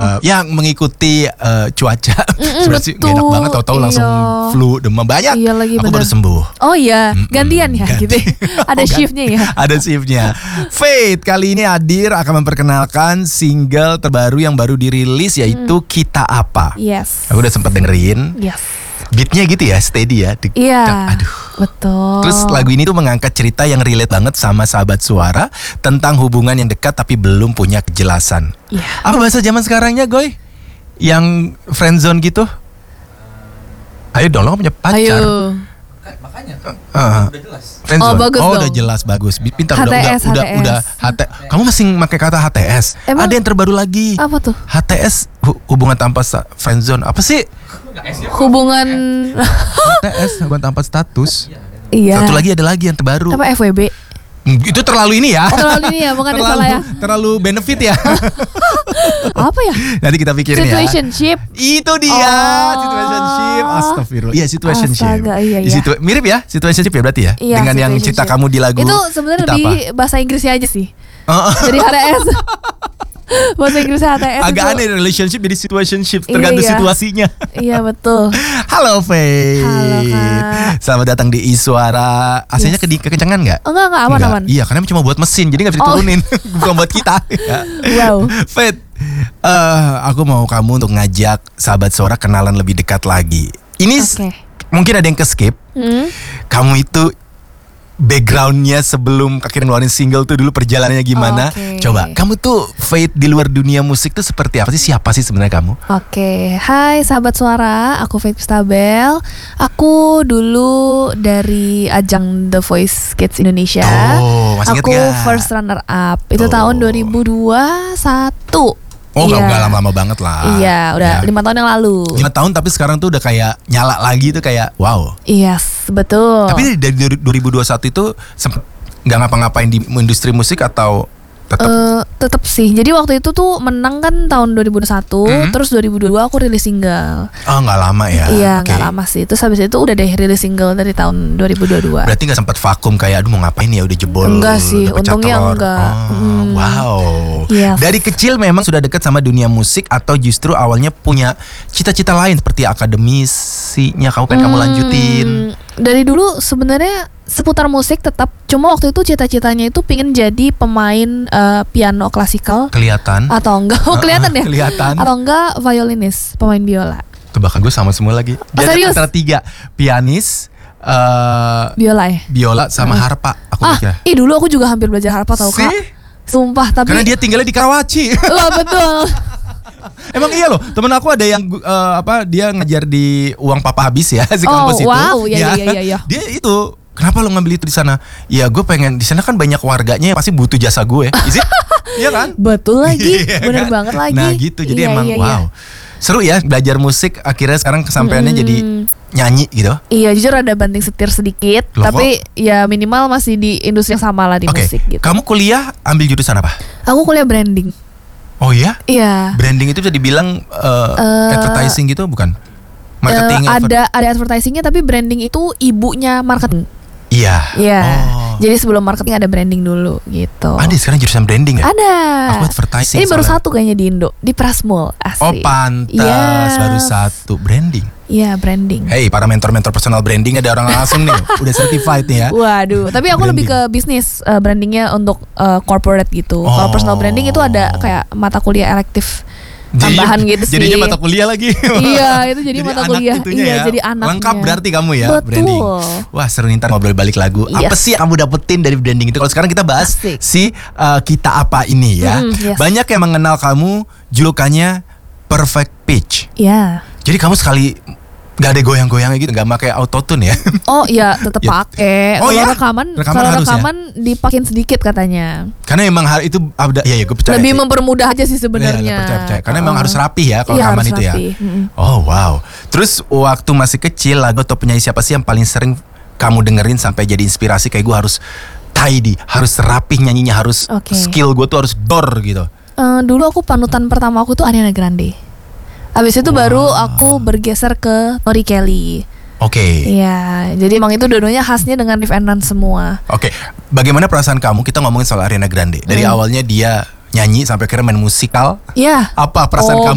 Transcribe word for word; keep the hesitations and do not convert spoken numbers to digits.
uh, yang mengikuti uh, cuaca. Sebenarnya sih gak enak banget, tahu-tahu Iya. langsung flu, demam banyak. Iya lagi, Aku bener. baru sembuh. Oh iya, Mm-mm, gantian ya ganti. gitu. Ada Oh, shiftnya ya. Ada shiftnya. Faith kali ini hadir akan memperkenalkan single terbaru yang baru dirilis, yaitu Kita Apa. Yes. Aku udah sempat dengerin. Yes. Beatnya gitu ya, steady ya. Dik- Iya. dak- Aduh. Betul. Terus lagu ini tuh mengangkat cerita yang relate banget sama sahabat suara tentang hubungan yang dekat tapi belum punya kejelasan. Iya. Apa bahasa zaman sekarangnya, Goy? Yang friendzone gitu? Ayo dong, lo punya pacar. Ayo. Makanya Uh, udah jelas. friendzone. Oh, bagus oh dong. udah jelas, bagus. Pintar H T udah S, udah H T S. udah udah H T. Kamu masih pakai kata H T S? Emang- Ada yang terbaru lagi. Apa tuh? H T S hu- hubungan tanpa sta- friendzone. Apa sih? Hubungan. H T S hubungan tanpa status. Iya. Satu lagi ada lagi yang terbaru. Apa F W B? Hmm, Itu terlalu ini ya. Oh, terlalu ini ya, bukan ada terlalu, salah ya. terlalu benefit ya. Apa ya? Nanti kita pikirin ya. Situationship. Itu dia, Oh. situationship. Astagfirullah. Iya, situationship. Astaga, iya, Di iya. situ- mirip ya, situationship ya berarti ya. Iya, Dengan yang situationship. cita kamu di lagu. Itu sebenarnya Kita lebih Apa? bahasa Inggrisnya aja sih. Oh, Jadi H T S. Bahasa Inggrisnya H T S. agak itu- aneh relationship jadi situationship, Iya, tergantung iya. situasinya. Iya betul. Halo Faith. Halo, Kak. Selamat datang di Iswara. A C-nya Yes. ke kekencangan nggak? Oh, enggak enggak aman Nggak. aman. Iya, karena cuma buat mesin, jadi nggak bisa Oh. diturunin. Bukan buat kita. Ya. Wow. Faith, eh, aku mau kamu untuk ngajak sahabat suara kenalan lebih dekat lagi. Ini s- Oke. mungkin ada yang ke-skip. Hmm? Kamu itu backgroundnya sebelum akhirnya ngeluarin single tuh dulu perjalanannya gimana? Oke. Coba, kamu tuh Faith di luar dunia musik tuh seperti apa sih? Siapa sih sebenarnya kamu? Oke, hai sahabat suara, aku Faith Pistabel. Aku dulu dari ajang The Voice Kids Indonesia. Oh, masih inget Aku nggak? first runner up. Itu Oh. tahun dua ribu dua puluh satu. Oh, nggak Iya. nggak lama-lama banget lah. Iya, udah Ya. lima tahun yang lalu. Lima tahun tapi sekarang tuh udah kayak nyala lagi tuh kayak wow. Yes, betul. Tapi dari dua ribu dua puluh satu itu sempet nggak ngapa-ngapain di industri musik atau tetap? Eh, tetep sih. Jadi waktu itu tuh menang kan tahun dua ribu dua puluh satu, Mhm. terus dua ribu dua puluh dua aku rilis single. Oh, nggak lama ya? Iya, Oke. nggak lama sih. Terus habis itu udah deh rilis single dari tahun dua ribu dua puluh dua. Berarti nggak sempat vakum kayak aduh mau ngapain ya udah jebol. Enggak sih, udah pecah untungnya telur. enggak. Oh, Hmm. Wow. Yes. Dari kecil memang sudah dekat sama dunia musik atau justru awalnya punya cita-cita lain seperti akademisinya kamu pengen kamu Hmm, lanjutin? Dari dulu sebenarnya seputar musik tetap. Cuma waktu itu cita-citanya itu pingin jadi pemain eh, piano klasikal Kelihatan. atau enggak? Oh, kelihatan ya? Kelihatan. Atau enggak violinis, pemain biola. Tebakan gue sama semua lagi. Oh, serius? Antara tiga, pianis, eh, Biola ya? biola sama harpa. Aku Ah, mikir. ih dulu aku juga hampir belajar harpa tau See? Kak. Sumpah, tapi Karena dia tinggalnya di Karawaci. Wah, betul. Emang iya loh, temen aku ada yang eh, apa dia ngajar di uang papa habis ya si Oh, kampus itu. wow, iya, iya, iya, iya. Dia itu kenapa lo ngambil itu di sana? Ya gue pengen di sana kan banyak warganya yang pasti butuh jasa gue. Is it? Iya kan? Betul lagi, Iya bener kan? banget lagi. Nah gitu, jadi Iya, emang iya, iya. wow. Seru ya belajar musik akhirnya sekarang kesampaiannya Mm-mm. jadi nyanyi gitu. Iya, jujur ada banting setir sedikit, Loh, tapi ya minimal masih di industri yang sama lah di Oke, musik gitu. kamu kuliah ambil jurusan apa? Aku kuliah branding. Oh iya? Iya. Branding itu bisa dibilang eh, Eh, advertising gitu bukan? Marketing Eh, adver- ada ada advertisingnya, tapi branding itu ibunya marketing. Iya. Iya. Oh. Jadi sebelum marketing ada branding dulu gitu. Ada sekarang jurusan branding ya? Ada. Aku advertising. Ini baru soalnya. satu kayaknya di Indo, di Prasmul. Asik. Oh pantas Yes. baru satu branding. Iya, branding. Hey para mentor-mentor personal branding ada orang langsung nih udah certified nih ya. Waduh, tapi aku lebih ke bisnis, eh, brandingnya untuk eh, corporate gitu. Kalau Oh. personal branding itu ada kayak mata kuliah elektif tambahan gitu sih. Jadinya mata kuliah lagi. Iya, itu jadi mata anak kuliah. itunya Iya, ya. jadi anaknya. Lengkap berarti kamu ya Betul. branding. Wah seru nih, ntar ngobrol balik lagu. Yes. Apa sih yang kamu dapetin dari branding itu? Kalau sekarang kita bahas Asik. si uh, Kita Apa ini ya. Mm, yes. Banyak yang mengenal kamu julukannya Perfect Pitch. Iya. Jadi kamu sekali nggak ada goyang-goyangnya gitu, nggak pakai autotune ya? Oh iya, tetap Ya. pakai. Oh, Kalau ya? rekaman, Rekaman kalau harus ya? rekaman dipakein sedikit katanya. Karena emang hal itu ada, ya ya gue percaya. Lebih sih. mempermudah aja sih Iya, sebenarnya. percaya, percaya. Karena emang Oh. harus rapi ya kalau Iya, rekaman harus itu ya. rapi. Mm-mm. Oh wow. Terus waktu masih kecil lagu atau penyanyi siapa sih yang paling sering kamu dengerin sampai jadi inspirasi kayak gue harus tidy, harus rapih nyanyinya, harus Oke. skill gue tuh harus dor gitu. Eh, dulu aku panutan pertama aku tuh Ariana Grande. Habis itu Wah. baru aku bergeser ke Tori Kelly. Oke. Iya, jadi emang itu dua-duanya khasnya dengan riff and run semua. Oke. Bagaimana perasaan kamu? Kita ngomongin soal Ariana Grande. Dari Hmm. awalnya dia nyanyi sampai akhirnya main musikal. Iya. Apa perasaan Oh, kamu